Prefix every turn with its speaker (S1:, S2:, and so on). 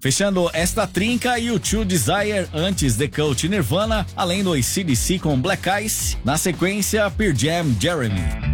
S1: Fechando esta trinca, U2 Desire, antes The Cult Nirvana, além do AC/DC com Black Ice, na sequência Pearl Jam Jeremy.